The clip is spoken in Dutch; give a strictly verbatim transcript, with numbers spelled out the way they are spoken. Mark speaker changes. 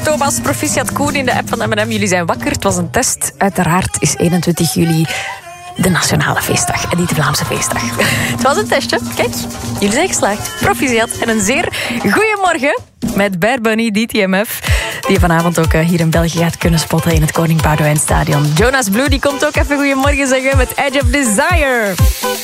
Speaker 1: Thomas, proficiat Koen in de app van M en M. Jullie zijn wakker, het was een test. Uiteraard is eenentwintig juli de nationale feestdag en niet de Vlaamse feestdag. Het was een testje. Kijk, jullie zijn geslaagd. Proficiat en een zeer goeiemorgen met Bad Bunny, D T M F. Die vanavond ook hier in België gaat kunnen spotten in het Koning Boudewijn Stadion. Jonas Blue die komt ook even goeiemorgen zeggen met Edge of Desire.